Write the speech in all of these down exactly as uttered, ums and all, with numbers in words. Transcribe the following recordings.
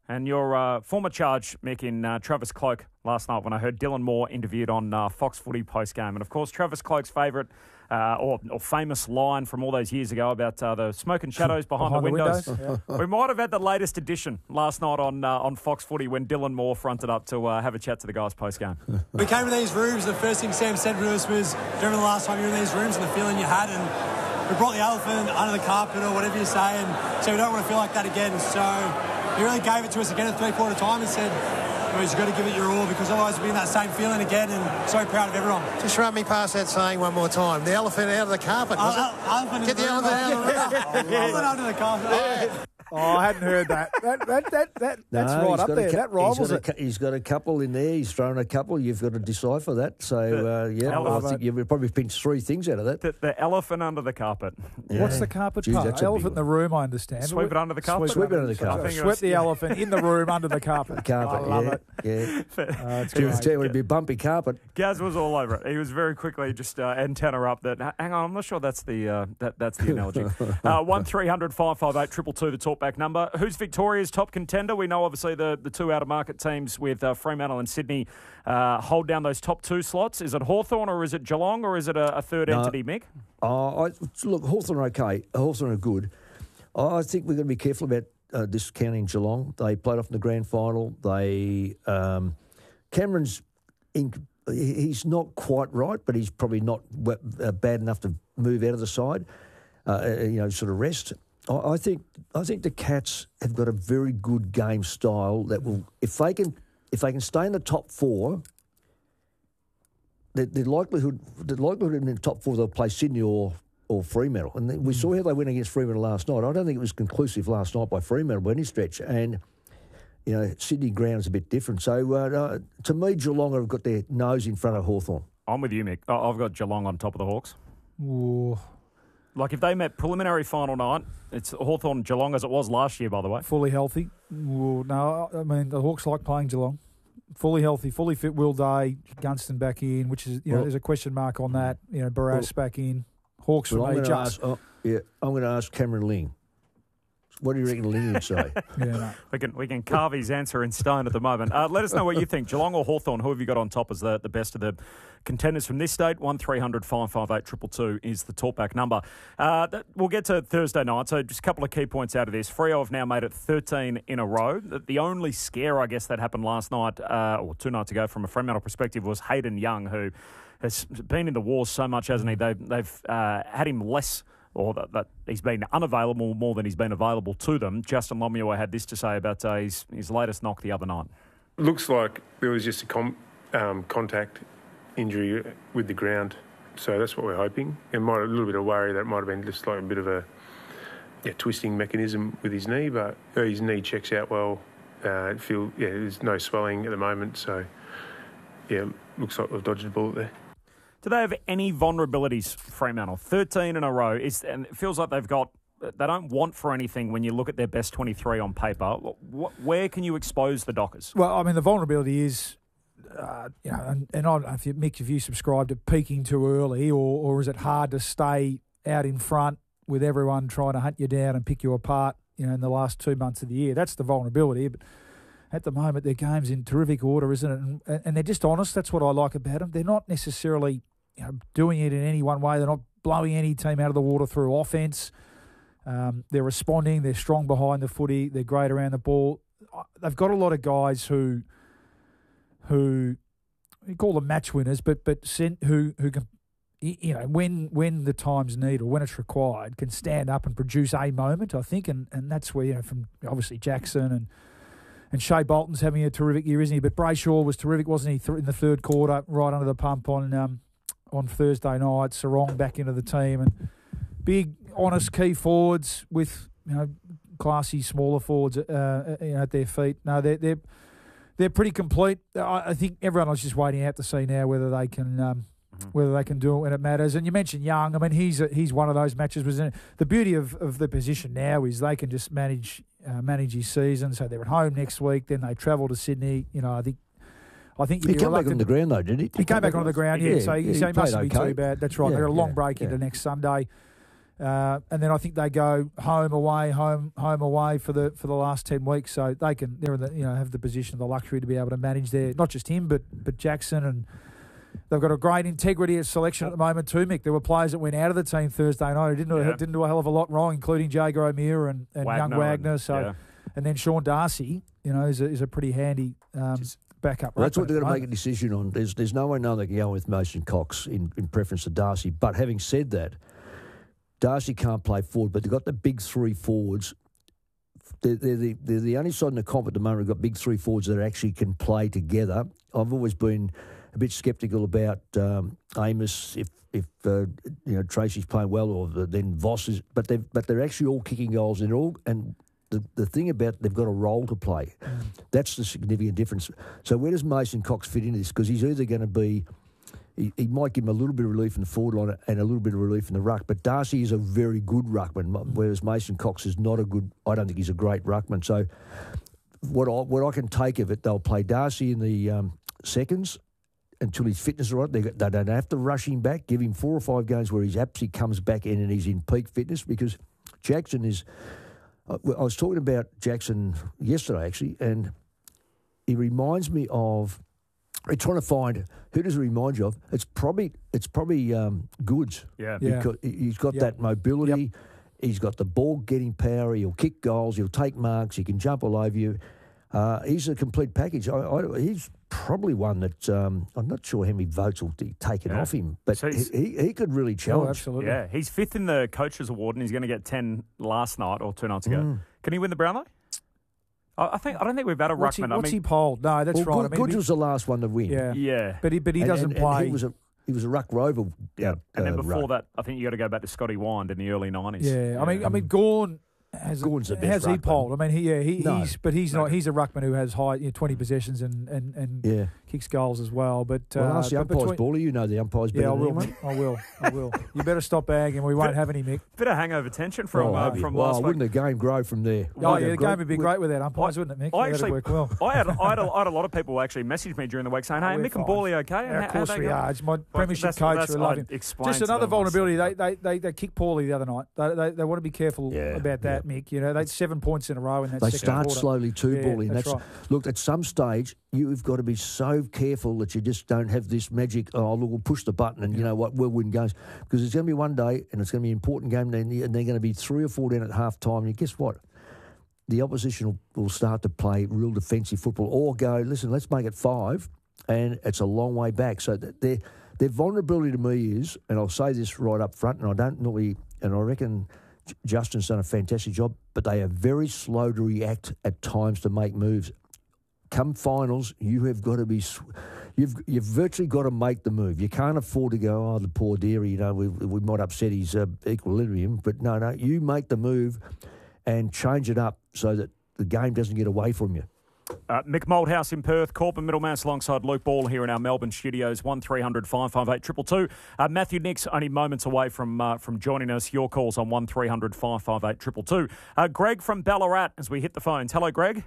And your uh, former charge, Mick, in uh, Travis Cloke last night when I heard Dylan Moore interviewed on uh, Fox Footy post-game. And, of course, Travis Cloke's favourite uh, or, or famous line from all those years ago about uh, the smoke and shadows behind, behind the windows. The windows. Yeah. We might have had the latest edition last night on uh, on Fox Footy when Dylan Moore fronted up to uh, have a chat to the guys post-game. We came to these rooms, the first thing Sam said to us was, do you remember the last time you were in these rooms and the feeling you had? And we brought the elephant under the carpet or whatever you say, and so we don't want to feel like that again. So he really gave it to us again at three-quarter time and said, oh, you've got to give it your all because otherwise we'll be in that same feeling again, and so proud of everyone. Just run me past that saying one more time. The elephant out of the carpet, was uh, it? Elephant Get the elephant out of the room. Elephant under the carpet. Yeah. Oh, I hadn't heard that. That that that, that that's no, right up there. Cu- that rivals he's it. A, he's got a couple in there. He's thrown a couple. You've got to decipher that. So, uh, yeah, I think you've probably pinched three things out of that. The, the elephant under the carpet. Yeah. What's the carpet Jeez, part? Elephant in the room, I understand. Sweep it under the carpet? Sweep, Sweep it under the carpet. Sweep the elephant in the room under the carpet. The carpet, I love yeah, it. Yeah. Uh, it's it would, would be a bumpy carpet. Gaz was all over it. He was very quickly just uh, antenna up that, hang on, I'm not sure that's the uh, that that's the analogy. uh, one three hundred five five eight two two, the talkback number. Who's Victoria's top contender? We know obviously the, the two out-of-market teams with uh, Fremantle and Sydney uh, hold down those top two slots. Is it Hawthorn or is it Geelong or is it a, a third no. entity, Mick? Uh, I, look, Hawthorn are okay. Hawthorn are good. I think we've got to be careful about uh, discounting Geelong. They played off in the grand final. They um, Cameron's in, he's not quite right, but he's probably not uh, bad enough to move out of the side. Uh, you know, sort of rest. I, I think I think the Cats have got a very good game style that will, if they can, if they can stay in the top four. The, the likelihood, the likelihood in the top four they'll play Sydney or. or Fremantle. And we saw how they went against Fremantle last night. I don't think it was conclusive last night by Fremantle by any stretch. And, you know, Sydney ground's a bit different. So, uh, uh, to me, Geelong have got their nose in front of Hawthorn. I'm with you, Mick. I've got Geelong on top of the Hawks. Ooh. Like, if they met preliminary final night, it's Hawthorn Geelong as it was last year, by the way. Fully healthy. Ooh, no, I mean, the Hawks like playing Geelong. Fully healthy, fully fit Will Day, Gunston back in, which is, you know, well, there's a question mark on that. You know, Barras well, back in. Hawks for me, just. Ask, oh, yeah, I'm going to ask Cameron Ling. What do you reckon Ling would say? yeah, no. We can we can carve his answer in stone at the moment. Uh, let us know what you think. Geelong or Hawthorn, who have you got on top as the, the best of the contenders from this state? one three hundred five five eight two two two is the talkback number. Uh, that, we'll get to Thursday night, so just a couple of key points out of this. Freo have now made it thirteen in a row. The, the only scare, I guess, that happened last night, uh, or two nights ago from a Fremantle perspective, was Hayden Young, who has been in the wars so much, hasn't he? They've, they've uh, had him less, or that, that he's been unavailable more than he's been available to them. Justin Lomua had this to say about uh, his, his latest knock the other night. Looks like there was just a com- um, contact injury with the ground, so that's what we're hoping. And might a little bit of worry that it might have been just like a bit of a yeah, twisting mechanism with his knee, but his knee checks out well. Uh, it feel yeah, there's no swelling at the moment, so yeah, looks like we've dodged a bullet there. Do they have any vulnerabilities, Fremantle? thirteen in a row, is, and it feels like they've got, they don't want for anything when you look at their best twenty-three on paper. What, where can you expose the Dockers? Well, I mean, the vulnerability is, uh, you know, and, and I don't know if you, Mick, if you subscribe to peaking too early, or, or is it hard to stay out in front with everyone trying to hunt you down and pick you apart, you know, in the last two months of the year? That's the vulnerability, but at the moment, their game's in terrific order, isn't it? And, and they're just honest. That's what I like about them. They're not necessarily, you know, doing it in any one way. They're not blowing any team out of the water through offense. Um, they're responding. They're strong behind the footy. They're great around the ball. They've got a lot of guys who, who you call them match winners, but but sent, who who can, you know, when when the time's needed or when it's required, can stand up and produce a moment. I think, and and that's where, you know, from obviously Jackson and. And Shea Bolton's having a terrific year, isn't he? But Brayshaw was terrific, wasn't he, th- in the third quarter, right under the pump on um, on Thursday night. Sarong back into the team. And big, honest key forwards with, you know, classy, smaller forwards uh, you know, at their feet. No, they're, they're, they're pretty complete. I, I think everyone was just waiting out to see now whether they can... Um, whether they can do it when it matters. And you mentioned Young. I mean, he's a, he's one of those matches. Was the beauty of, of the position now is they can just manage uh, manage his season. So they're at home next week. Then they travel to Sydney. You know, I think I think he came back on the ground though, didn't he? He, he came back onto the ground. Yeah, yeah so, yeah, so he, he mustn't okay. be too bad. That's right. Yeah, They've got a long yeah, break yeah. into next Sunday. Uh, and then I think they go home away, home home away for the for the last ten weeks. So they can they're in the, you know have the position of the luxury to be able to manage their not just him but but Jackson, and they've got a great integrity of selection at the moment too, Mick. There were players that went out of the team Thursday night who didn't do, Yeah. didn't do a hell of a lot wrong, including Jager O'Meara and, and Wagner young Wagner. and- so yeah. and then Sean Darcy, you know, is a, is a pretty handy um, backup. Well, that's ruckman what they've at got the to make a decision on. There's there's no one known that can go with Mason Cox in, in preference to Darcy. But having said that, Darcy can't play forward, but they've got the big three forwards. They're, they're, the, they're the only side in the comp at the moment who've got big three forwards that actually can play together. I've always been a bit sceptical about um, Amos if if uh, you know Tracy's playing well, or the, then Voss is. But they but they're actually all kicking goals and all. And the the thing about they've got a role to play. Mm. That's the significant difference. So where does Mason Cox fit into this? Because he's either going to be He, he might give him a little bit of relief in the forward line and a little bit of relief in the ruck. But Darcy is a very good ruckman, whereas Mason Cox is not a good. I don't think he's a great ruckman. So what I what I can take of it, they'll play Darcy in the um, seconds until his fitness is right. They, they don't have to rush him back. Give him four or five games where he's absolutely comes back in and he's in peak fitness, because Jackson is. I was talking about Jackson yesterday actually, and he reminds me of. We're trying to find who does it remind you of. It's probably it's probably um, Goods. Yeah, Yeah. Because he's got Yep. that mobility. Yep. He's got the ball getting power. He'll kick goals. He'll take marks. He can jump all over you. Uh, he's a complete package. I, I, he's probably one that um, I'm not sure how many votes will be taken Yeah. off him, but So he, he's- he, he could really Oh, challenge. absolutely. Yeah, he's fifth in the Coaches Award, and he's going to get ten last night or two nights ago. Mm. Can he win the Brownlow? I I think I don't think we've had a What's, he, ruckman. what's I he mean, polled? No, that's well, right. Good, I mean, Goods he- was the last one to win. yeah. yeah, But he but he And- doesn't and- and play. he was a he was a ruck rover. yeah. uh, and then uh, before ruck. that, I think you got to go back to Scotty Wind in the early nineties. Yeah, I mean, I mean, Gorn has. Gorn's the best how's he ruckman. polled? I mean, he yeah, he, No. he's but he's not. He's a ruckman who has high, you know, twenty possessions and and, and Yeah. kicks goals as well. But Well, uh, ask the but umpires, between- Bally. You know the umpires better Yeah, I than will, anyone. mate. I will. I will. You better stop bagging. We won't have any, Mick. Bit of hangover tension from Oh, uh, maybe. from well, last week. wouldn't the game grow from there? Oh, Wouldn't yeah, it the grow- game would be great without umpires, wouldn't it, Mick? I That'd actually, work well. I had, I had, a, I had a lot of people actually message me during the week saying, "Hey, Oh, we're Mick and fine. Bally okay?" And Yeah, how- of course how'd they we go? are. It's my Well, premiership that's- coach. that's- We love I him. explained Just to another them, I said, vulnerability. They, they they they kicked poorly the other night. They they, they want to be careful Yeah, about that, Mick. You know, they had seven points in a row in that They second start quarter. slowly too, Yeah, Bally. and that's That's, right. look, at some stage, you've got to be so careful that you just don't have this magic, oh, look, we'll push the button and, you know what, we'll win games. Because it's going to be one day, and it's going to be an important game, and they're going to be three or four down at half time. And guess what? The opposition will, will start to play real defensive football or go, listen, let's make it five, and it's a long way back. So th- their, their vulnerability to me is, and I'll say this right up front, and I don't normally, and I reckon J- Justin's done a fantastic job, but they are very slow to react at times to make moves. Come finals, you have got to be, sw- you've you've virtually got to make the move. You can't afford to go, oh, the poor dearie, you know, we, we might upset his uh, equilibrium, but no, no, you make the move and change it up so that the game doesn't get away from you. Uh, Mick Moldhouse in Perth, Corbin Middlemass alongside Luke Ball here in our Melbourne studios, one three hundred five five eight two two two. Uh, Matthew Nix only moments away from uh, from joining us. Your calls on one three hundred five five eight two two two. Uh, Greg from Ballarat as we hit the phones. Hello, Greg.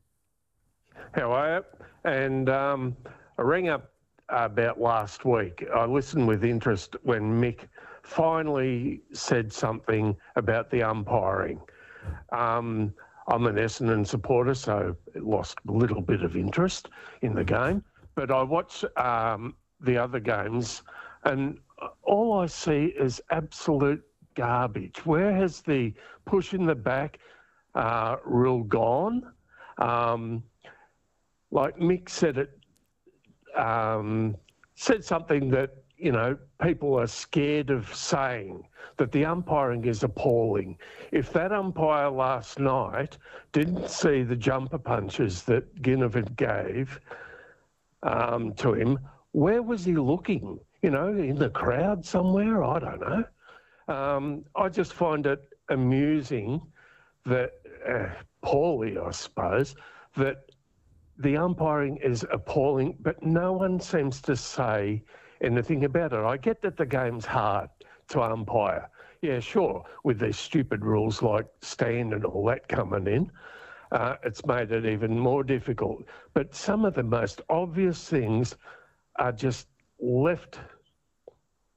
How are you? And um, I rang up about last week. I listened with interest when Mick finally said something about the umpiring. Um, I'm an Essendon supporter, so it lost a little bit of interest in the game. But I watch um, the other games, and all I see is absolute garbage. Where has the push in the back uh, rule gone? Um, like Mick said it, um, said something that, you know, people are scared of saying, that the umpiring is appalling. If that umpire last night didn't see the jumper punches that Ginnivan gave um, to him, where was he looking? You know, in the crowd somewhere? I don't know. Um, I just find it amusing that, uh, poorly, I suppose, that the umpiring is appalling, but no one seems to say anything about it. I get that the game's hard to umpire. Yeah, sure, with these stupid rules like stand and all that coming in, uh, it's made it even more difficult. But some of the most obvious things are just left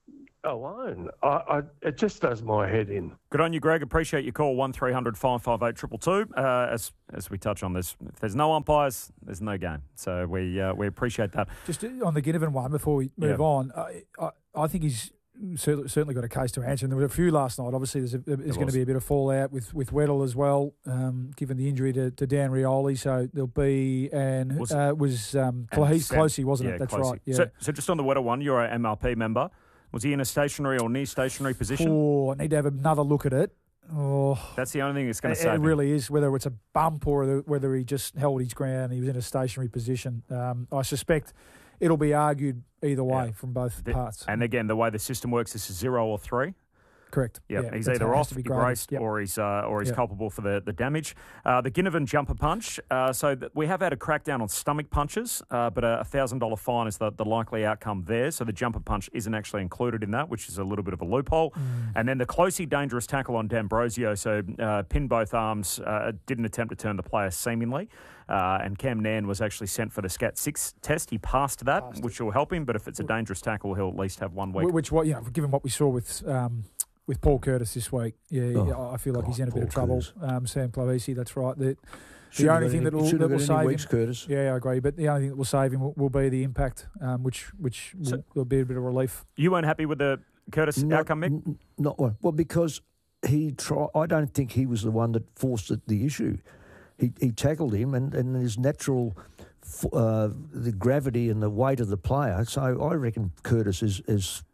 alone. I, I, it just does my head in. Good on you, Greg. Appreciate your call. one three hundred five five eight two two two. Uh, as as we touch on this, if there's no umpires, there's no game. So we uh, we appreciate that. Just on the Ginnivan one before we move Yeah. on, I, I, I think he's certainly, certainly got a case to answer. And there were a few last night. Obviously, there's, a, there's going to be a bit of fallout with, with Weddle as well, um, given the injury to, to Dan Rioli. So there'll be and Was- uh, was um, And he's Sam- Closey, wasn't yeah, it? That's Closey. right. Yeah. So, so just on the Weddle one, you're a M R P member. Was he in a stationary or near stationary position? Oh, I need to have another look at it. Oh, That's the only thing that's going it, to save it him. really is. Whether it's a bump or the, whether he just held his ground, he was in a stationary position. Um, I suspect it'll be argued either way Yeah. from both The- parts. And again, the way the system works, this is zero or three. Correct. Yep. Yeah, he's that's either how it has off, to be he graded. braced, Yep. or he's uh, or he's Yep. culpable for the, the damage. Uh, the Ginnivan jumper punch. Uh, so th- we have had a crackdown on stomach punches, uh, but a one thousand dollars fine is the, the likely outcome there. So the jumper punch isn't actually included in that, which is a little bit of a loophole. Mm. And then the closely dangerous tackle on D'Ambrosio. So uh, pinned both arms, uh, didn't attempt to turn the player seemingly. Uh, and Cam Nan was actually sent for the SCAT six test. He passed that, Passed which will help him. But if it's a dangerous tackle, he'll at least have one week. Wh- Which, what you know, given what we saw with um, with Paul Curtis this week, yeah, Oh, yeah, I feel like God, he's in a bit Paul of trouble. Curtis. Um, Sam Clavisi, that's right. The, the Shouldn't only have thing got that any- will, shouldn't that have will got save any him, weeks, Curtis. yeah, I agree. But the only thing that will save him will, will be the impact, um, which which will, So- will be a bit of relief. You weren't happy with the Curtis Not- outcome, Mick? n- Not one. Well, because he tried. I don't think he was the one that forced it, the issue. He he tackled him, and, and his natural, f- uh, the gravity and the weight of the player. So I reckon Curtis is is.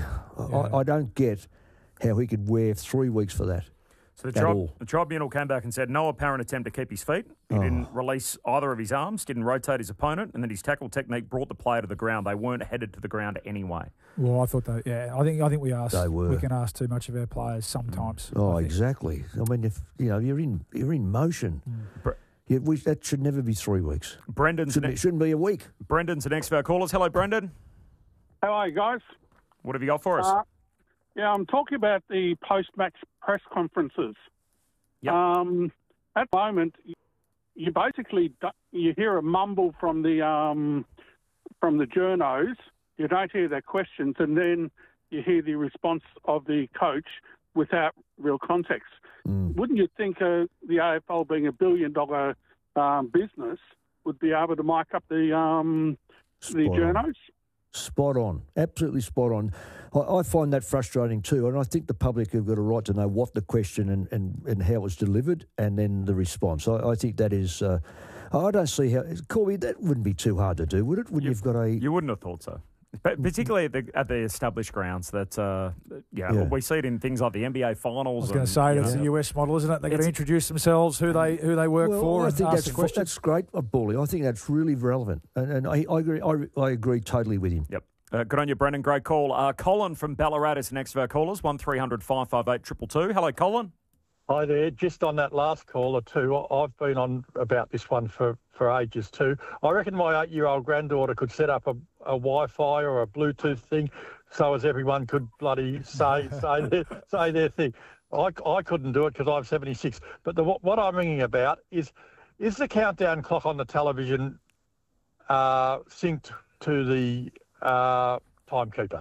I, I don't get how he could wear three weeks for that. So the, At tri- all. the tribunal came back and said no apparent attempt to keep his feet. He Oh. didn't release either of his arms, didn't rotate his opponent, and then his tackle technique brought the player to the ground. They weren't headed to the ground anyway. Well, I thought that. Yeah, I think I think we asked. They were. We can ask too much of our players sometimes. Oh, I think. exactly. I mean, if you know you're in you're in motion, Bre- yeah, we, that should never be three weeks. Brendan's Shouldn't, an, be, shouldn't be a week. Brendan's the next of our callers. Hello, Brendan. How are you guys? What have you got for us? Uh, yeah, I'm talking about the post-match press conferences. Yep. Um, at the moment, you basically do- you hear a mumble from the um, from the journos. You don't hear their questions, and then you hear the response of the coach without real context. Mm. Wouldn't you think uh, the A F L, being a billion-dollar um, business, would be able to mic up the um, the Spot on. journos? Spot on, absolutely spot on. I, I find that frustrating too, and I think the public have got a right to know what the question and, and, and how it's delivered, and then the response. I, I think that is. Uh, I don't see how, Corby. That wouldn't be too hard to do, would it? When You- you've got a You wouldn't have thought so. But particularly at the, at the established grounds, that uh, yeah, Yeah. we see it in things like the N B A I finals. was going and, to say you that's know, the U S model, isn't it? They've got to It's- introduce themselves, who they who they work well, for, I and think ask that's the questions. that's great, uh, Bully. I think that's really relevant, and, and I, I agree. I, I agree totally with him. Yep. Uh, good on you, Brendan. Great call. Uh, Colin from Ballarat is the next of our callers. one three hundred five five eight two two two. Hello, Colin. Hi there. Just on that last caller too, I- I've been on about this one for, for ages too. I reckon my eight-year-old granddaughter could set up a, a Wi-Fi or a Bluetooth thing so as everyone could bloody say say their, say their thing. I, I couldn't do it because I'm seventy-six. But the, what, what I'm ringing about is, is the countdown clock on the television uh, synced to the uh, timekeeper?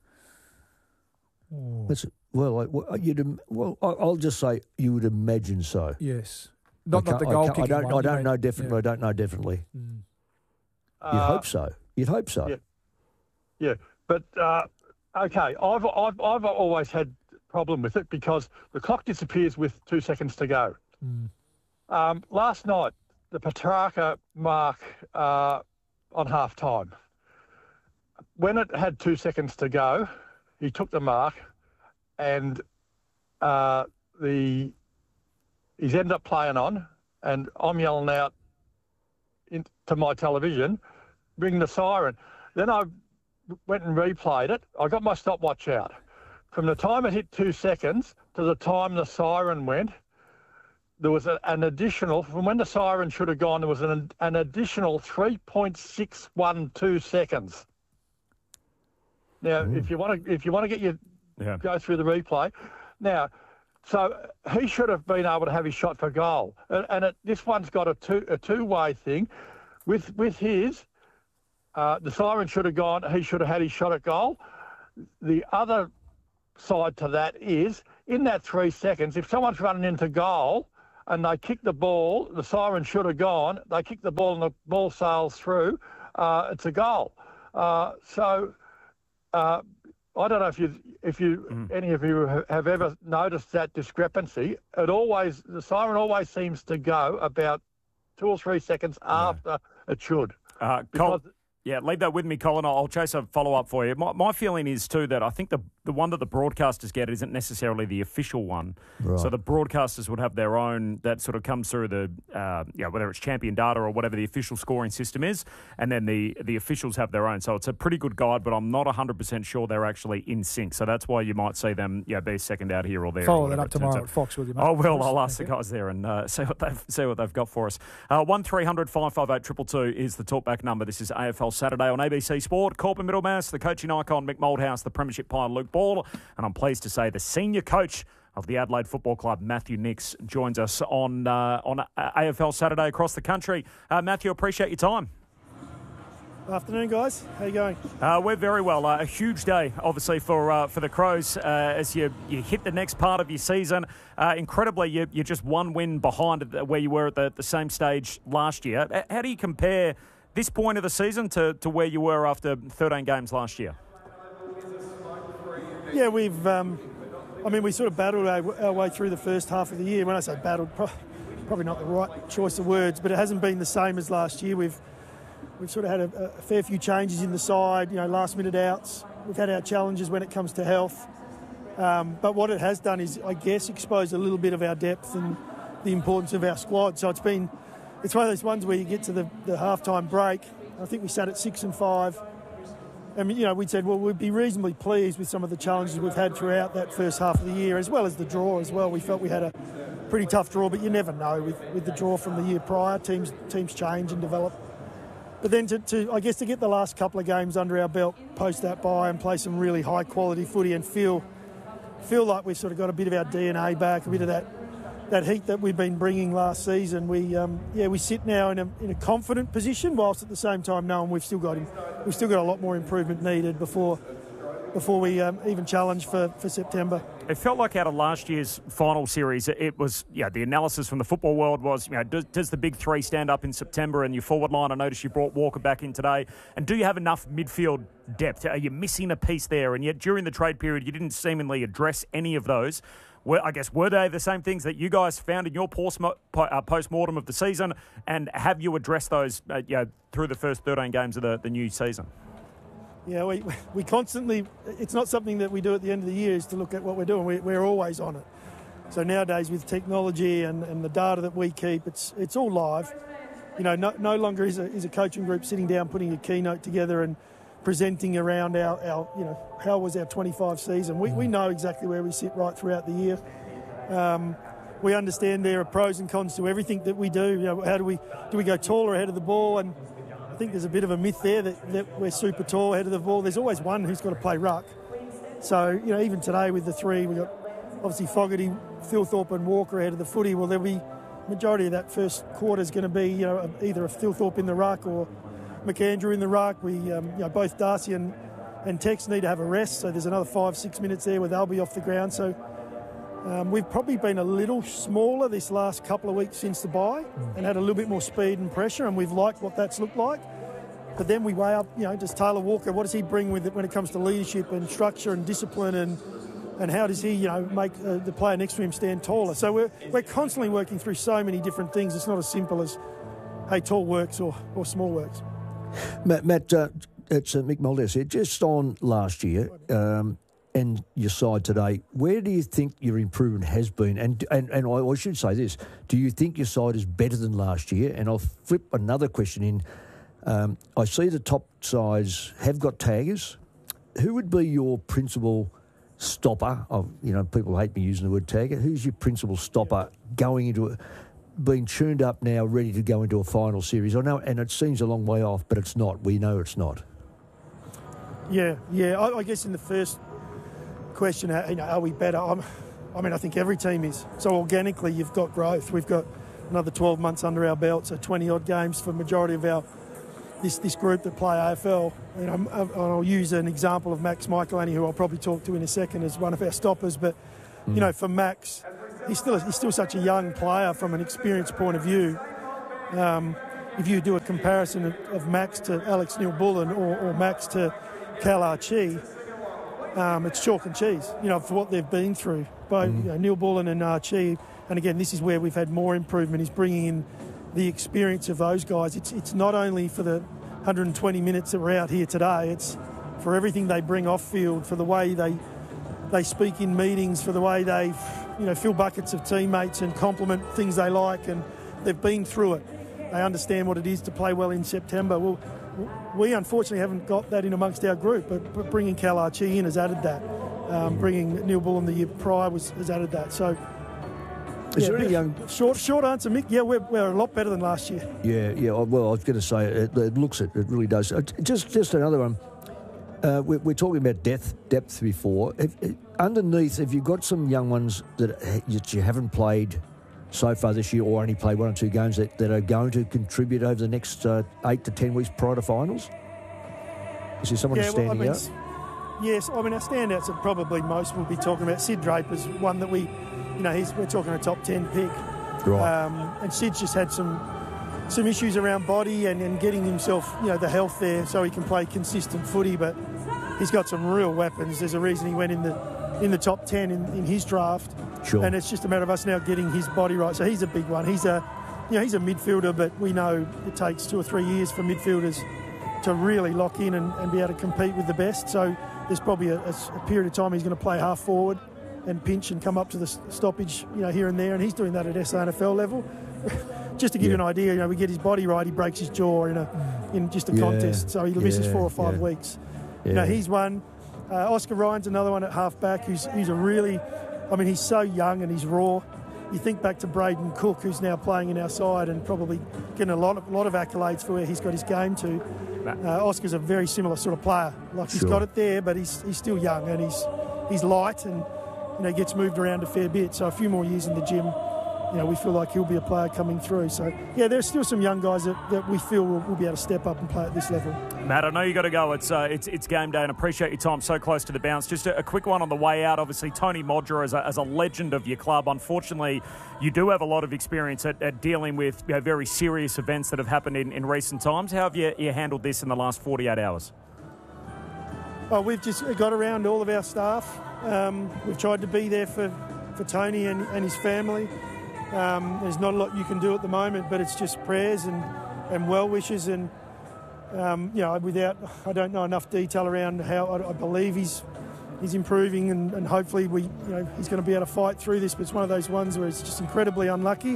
That's, well, I, well, you'd, im- well, I- I'll just say you would imagine so. Yes, I not, not the can't- I goal can't- kicking I don't. one. I you don't mean- know definitely. yeah. I don't know definitely. Mm. You'd Uh, hope so. You'd hope so. yeah. Yeah, but uh, okay, I've, I've I've always had problem with it because the clock disappears with two seconds to go. Mm. Um, last night, the Petrarca mark uh, on half time, when it had two seconds to go, he took the mark, and uh, the he's ended up playing on, and I'm yelling out in, to my television, ring the siren. Then I went and replayed it. I got my stopwatch out. From the time it hit two seconds to the time the siren went, there was a, an additional, from when the siren should have gone, there was an, an additional three point six one two seconds. Now, if you want to, if you want to get your Yeah. go through the replay, now, so he should have been able to have his shot for goal, and, and it, this one's got a two a two way thing, with with his. Uh, the siren should have gone. He should have had his shot at goal. the other side to that is, in that three seconds, if someone's running into goal and they kick the ball, the siren should have gone, they kick the ball and the ball sails through, uh, it's a goal. Uh, so uh, I don't know if you, if you, mm. any of you have ever noticed that discrepancy. It always, the siren always seems to go about two or three seconds after yeah. it should. Uh, Col- yeah, leave that with me, Colin. I'll chase a follow-up for you. My, my feeling is, too, that I think the the one that the broadcasters get isn't necessarily the official one. Right. So the broadcasters would have their own that sort of comes through the, uh, yeah, whether it's champion data or whatever the official scoring system is, and then the, the officials have their own. So it's a pretty good guide, but I'm not one hundred percent sure they're actually in sync. So that's why you might see them yeah, be second out here or there. Follow that up tomorrow at Fox, will you, mate? Oh, well, I'll ask the guys there and uh, see, what they've, see what they've got for us. Uh, one three hundred five five eight two two two is the talkback number. This is A F L Saturday on A B C Sport. Corporate Middlemass, the coaching icon, Mick Moldhouse, the premiership pie, Luke Ball, and I'm pleased to say the senior coach of the Adelaide Football Club, Matthew Nicks, joins us on uh, on A F L Saturday across the country. Uh, Matthew, appreciate your time. Afternoon, guys. How you going? Uh, we're very well. Uh, a huge day, obviously, for uh, for the Crows uh, as you, you hit the next part of your season. Uh, incredibly, you, you're just one win behind where you were at the, the same stage last year. How do you compare this point of the season to, to where you were after thirteen games last year? Yeah, we've, um, I mean, we sort of battled our, our way through the first half of the year. When I say battled, pro- probably not the right choice of words, but it hasn't been the same as last year. We've we've sort of had a, a fair few changes in the side, you know, last minute outs. We've had our challenges when it comes to health. Um, but what it has done is, I guess, expose a little bit of our depth and the importance of our squad. So it's been, it's one of those ones where you get to the, the half-time break. I think we sat at six and five. I mean, you know, we said, well, we'd be reasonably pleased with some of the challenges we've had throughout that first half of the year, as well as the draw as well. We felt we had a pretty tough draw, but you never know with, with the draw from the year prior. Teams teams change and develop. But then to, to, I guess, to get the last couple of games under our belt, post that bye and play some really high-quality footy and feel feel like we've sort of got a bit of our D N A back, a bit of that that heat that we've been bringing last season. We, um, yeah, we sit now in a in a confident position, whilst at the same time knowing we've still got him, we've still got a lot more improvement needed before before we um, even challenge for, for September. It felt like out of last year's final series, it was, yeah, the analysis from the football world was, you know, does, does the big three stand up in September and your forward line? I noticed you brought Walker back in today. And do you have enough midfield depth? Are you missing a piece there? And yet during the trade period, you didn't seemingly address any of those. Were, I guess, were they the same things that you guys found in your post-mortem of the season? And have you addressed those uh, you know, through the first thirteen games of the, the new season? Yeah, we we constantly, it's not something that we do at the end of the year is to look at what we're doing. We, we're always on it. So nowadays with technology and, and the data that we keep, it's it's all live. You know, no, no longer is a, is a coaching group sitting down, putting a keynote together and presenting around our, our you know, how was our twenty-five season. We, we know exactly where we sit right throughout the year. Um, we understand there are pros and cons to everything that we do. You know, how do we, do we go taller ahead of the ball? And I think there's a bit of a myth there that, that we're super tall ahead of the ball. There's always one who's got to play ruck. So, you know, even today with the three, we've got obviously Fogarty, Thilthorpe and Walker ahead of the footy. Well, there'll be majority of that first quarter is going to be, you know, either a Thilthorpe in the ruck or McAndrew in the ruck. We, um, you know, both Darcy and, and Tex need to have a rest. So there's another five, six minutes there where they'll be off the ground. So um, we've probably been a little smaller this last couple of weeks since the bye and had a little bit more speed and pressure, and we've liked what that's looked like. But then we weigh up, you know, does Taylor Walker, what does he bring with it when it comes to leadership and structure and discipline, and and how does he, you know, make uh, the player next to him stand taller? So we're we're constantly working through so many different things. It's not as simple as, hey, tall works or, or small works. Matt, Matt uh, it's uh, Mick Moldhouse here. Just on last year um, and your side today, where do you think your improvement has been? And and, and I, I should say this, do you think your side is better than last year? And I'll flip another question in. Um, I see the top sides have got taggers. Who would be your principal stopper? Of, you know, people hate me using the word tagger. Who's your principal stopper going into a, being tuned up now, ready to go into a final series? I know, and it seems a long way off, but it's not. We know it's not. Yeah, yeah. I, I guess in the first question, you know, are we better? I'm, I mean, I think every team is. So organically, you've got growth. We've got another twelve months under our belt, so twenty odd games for the majority of our this this group that play A F L. And I'm, I'll use an example of Max Michaelani, who I'll probably talk to in a second as one of our stoppers. But mm. you know, for Max, he's still he's still such a young player from an experience point of view. Um, if you do a comparison of, of Max to Alex Neil-Bullen or, or Max to Cal Archie, um, it's chalk and cheese. You know, for what they've been through. Both mm. you know, Neil-Bullen and Archie. And again, this is where we've had more improvement, is bringing in the experience of those guys. It's it's not only for the one hundred twenty minutes that we're out here today, it's for everything they bring off field, for the way they they speak in meetings, for the way they you know fill buckets of teammates and compliment things they like, and they've been through it. They understand what it is to play well in September. Well, we unfortunately haven't got that in amongst our group, but, but bringing Cal Archie in has added that. Um, bringing Neil-Bullen the year prior was, has added that. So. Is yeah, there any young... Short short answer, Mick. Yeah, we're, we're a lot better than last year. Yeah, yeah. Well, I was going to say, it, it looks it. It really does. Uh, just just another one. Uh, we're, we're talking about depth depth before. If, if, underneath, have you got some young ones that, that you haven't played so far this year, or only played one or two games, that, that are going to contribute over the next uh, eight to ten weeks prior to finals? Is there someone yeah, standing well, I mean, out? Yes, I mean, our standouts are probably most we'll be talking about. Sid Draper's one that we... You know, he's, we're talking a top ten pick. Right. Um, and Sid's just had some some issues around body and, and getting himself, you know, the health there so he can play consistent footy. But he's got some real weapons. There's a reason he went in the in the top ten in, in his draft. Sure. And it's just a matter of us now getting his body right. So he's a big one. He's a, you know, he's a midfielder, but we know it takes two or three years for midfielders to really lock in and, and be able to compete with the best. So there's probably a, a, a period of time he's going to play half forward and pinch and come up to the stoppage, you know, here and there, and he's doing that at S A N F L level. Just to give yeah. you an idea, you know, we get his body right, he breaks his jaw in a in just a yeah. contest, so he misses yeah. four or five yeah. weeks. Yeah. You know, he's one. Uh, Oscar Ryan's another one at half back who's who's a really, I mean, he's so young and he's raw. You think back to Braden Cook, who's now playing in our side and probably getting a lot of lot of accolades for where he's got his game to. Uh, Oscar's a very similar sort of player. Like he's sure. got it there, but he's he's still young and he's he's light and. You know, gets moved around a fair bit. So a few more years in the gym, you know, we feel like he'll be a player coming through. So, yeah, there's still some young guys that, that we feel will, will be able to step up and play at this level. Matt, I know you got to go. It's uh, it's it's game day, and appreciate your time so close to the bounce. Just a, a quick one on the way out. Obviously, Tony Modra as a, as a legend of your club. Unfortunately, you do have a lot of experience at, at dealing with you know, very serious events that have happened in, in recent times. How have you, you handled this in the last forty-eight hours? Well, we've just got around all of our staff. Um, we've tried to be there for, for Tony and, and his family. Um, there's not a lot you can do at the moment, but it's just prayers and, and well wishes. And um, you know, without I don't know enough detail around how I, I believe he's he's improving, and, and hopefully we you know he's going to be able to fight through this. But it's one of those ones where it's just incredibly unlucky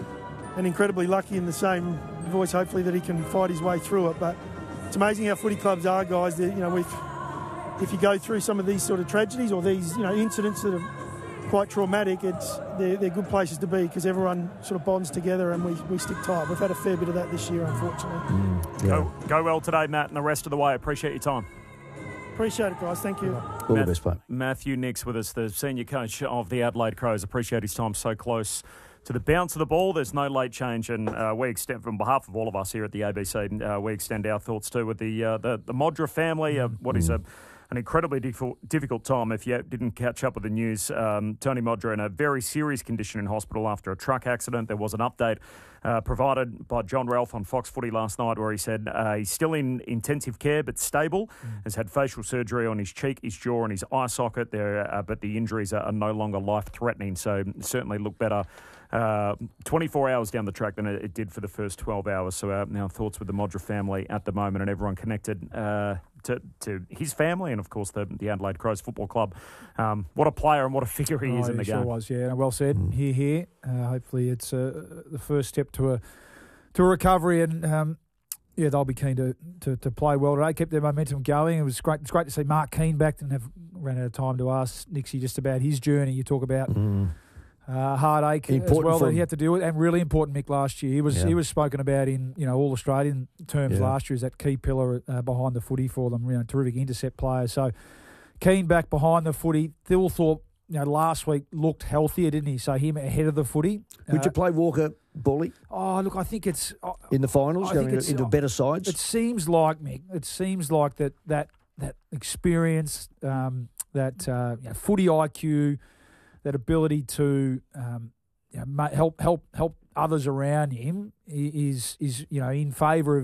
and incredibly lucky in the same voice. Hopefully that he can fight his way through it. But it's amazing how footy clubs are, guys. That, you know we've. If you go through some of these sort of tragedies or these, you know, incidents that are quite traumatic, it's they're, they're good places to be because everyone sort of bonds together and we, we stick tight. We've had a fair bit of that this year, unfortunately. Mm, yeah. Go, go well today, Matt, and the rest of the way. Appreciate your time. Appreciate it, guys. Thank you. All the best, mate. Matthew Nicks with us, the senior coach of the Adelaide Crows. Appreciate his time so close to the bounce of the ball. There's no late change, and uh, we extend, from behalf of all of us here at the A B C, uh, we extend our thoughts too with the uh, the, the Modra family. Uh, what mm. is a An incredibly difficult, difficult time. If you didn't catch up with the news, um, Tony Modra in a very serious condition in hospital after a truck accident. There was an update uh, provided by John Ralph on Fox Footy last night where he said uh, he's still in intensive care but stable, mm. has had facial surgery on his cheek, his jaw and his eye socket there, uh, but the injuries are, are no longer life-threatening, so certainly look better uh, twenty-four hours down the track than it, it did for the first twelve hours. So uh, now thoughts with the Modra family at the moment and everyone connected uh, to, to his family and, of course, the, the Adelaide Crows Football Club. Um, what a player and what a figure he oh, is in he the sure game. Was, yeah. Well said. Mm. Here, here. Uh, hopefully it's uh, the first step to a to a recovery and, um, yeah, they'll be keen to, to, to play well today, keep their momentum going. It was great It's great to see Mark Keane back. Didn't have ran out of time to ask Nixie just about his journey. You talk about... Mm. Uh, heartache important as well that he had to deal with, and really important, Mick, last year. He was yeah. he was spoken about in you know all Australian terms yeah. last year as that key pillar uh, behind the footy for them. You know, terrific intercept player. So Keane back behind the footy. Thilthorpe, you know, last week looked healthier, didn't he? So him ahead of the footy. Would uh, you play Walker Bully Oh, look, I think it's uh, in the finals, I going think into, it's- into better sides? It seems like Mick. It seems like that that that experience, um, that uh, you know, footy I Q, that ability to um, you know, ma- help help help others around him i- is is you know in favour of